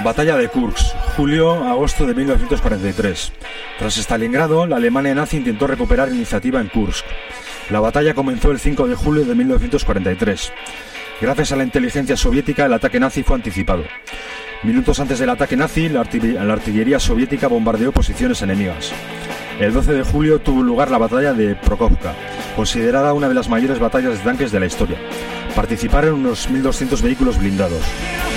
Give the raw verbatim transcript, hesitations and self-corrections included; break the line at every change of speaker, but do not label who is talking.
Batalla de Kursk, julio-agosto de mil novecientos cuarenta y tres. Tras Stalingrado, la Alemania nazi intentó recuperar iniciativa en Kursk. La batalla comenzó el cinco de julio de mil novecientos cuarenta y tres. Gracias a la inteligencia soviética, el ataque nazi fue anticipado. Minutos antes del ataque nazi, la, artiller- la artillería soviética bombardeó posiciones enemigas. El doce de julio tuvo lugar la batalla de Prokopka, considerada una de las mayores batallas de tanques de la historia. Participaron unos mil doscientos vehículos blindados.